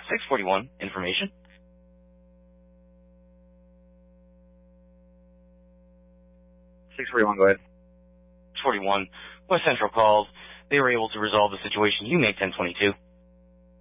641 information. 641, go ahead. 41. West Central called. They were able to resolve the situation. You make 1022.